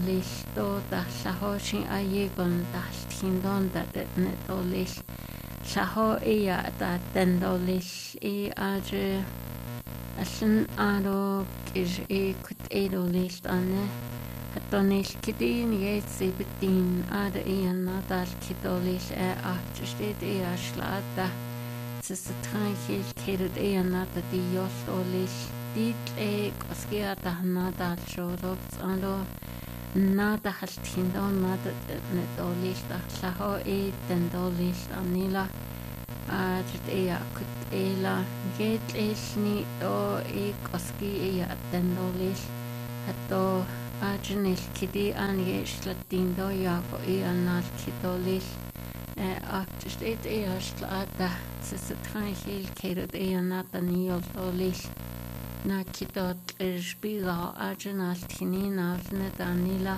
listo da shahoshin ayegon da hindon da netolish shaho iya da dendolish adre ashin aro kish kut edolish ane hatonish kidin yetsi bitin ad iyan nadal kidolish achsted ashlada sisatranhil kedet iyan nada di yostolish dit koskia da nadal shodop ando nada haltindon nada netolish da shaho dendolish anila adre kut ela getlishni do koski dendolish hato Arjunil kidi angesh latindo yago anal kidolish achsted ashlada sisatranhil kedet nada niolish na kidot spiga Arjunal tinina nedanila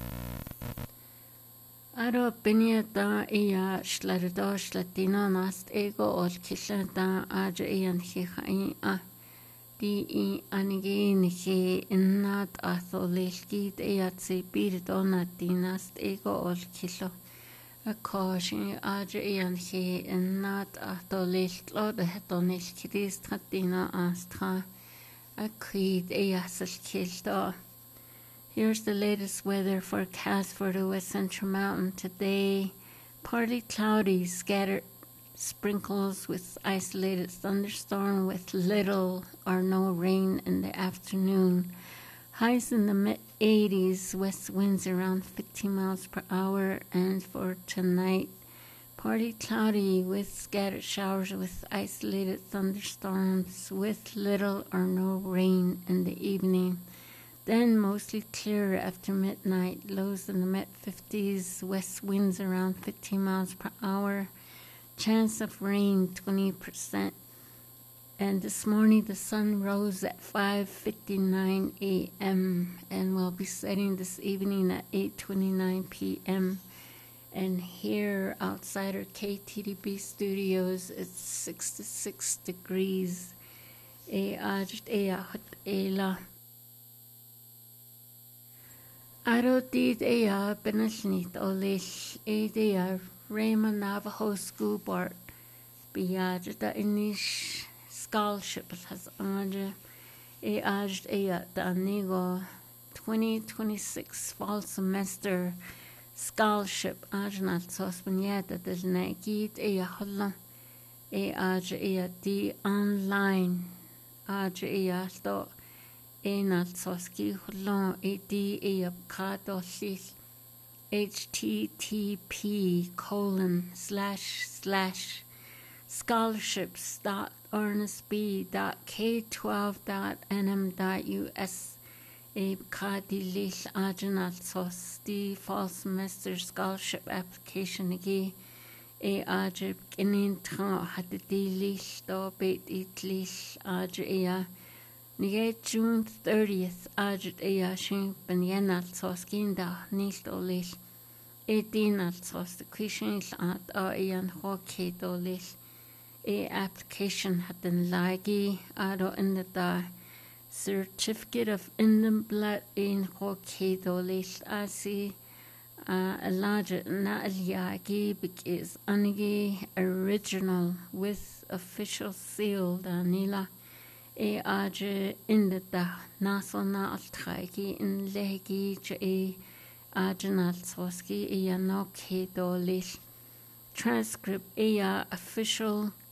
aro beniata shlardosh latino nast ego ol kishada Arjun hihain di anigin he nat atholishkid eatsi birdona dinast ego ol kilo a caution Adrian he nat atholish lord hetonish kidis tratina astra a creed easel kildo. Here's the latest weather forecast for the West Central Mountain today. Partly cloudy, scattered sprinkles with isolated thunderstorm with little or no rain in the afternoon. Highs in the mid-80s, west winds around 15 miles per hour. And for tonight, partly cloudy with scattered showers with isolated thunderstorms with little or no rain in the evening. Then mostly clear after midnight, lows in the mid-50s, west winds around 15 miles per hour. Chance of rain 20%. And this morning the sun rose at 5:59 a.m. and will be setting this evening at 8:29 p.m. And here outside our KTDB studios, it's 66 degrees. Arodid benashnit olish Raymond Navajo School Board Biajda Inish Scholarship has honored the Anigo 2026 Fall Semester Scholarship Ajnat Sosbanyata del Nagid Holland di online Sto Enat Soski Holland di Kato Shis http://scholarships.earnestb.k12.nm.us kadilish ajnal sos the fall semester scholarship application agi ajib kinin tra hadilish do bit itlish ajia Nige June 30th ajit shin banyanal sos kinda nistolish 18 sos the question at ian hockey dolish application hadden lagi ado in the certificate of in blood in hockey dolish asi a large na yagi because anigi original with official seal danila aje in the national tragi in legi Ajnal Soski no Kedolish transcript official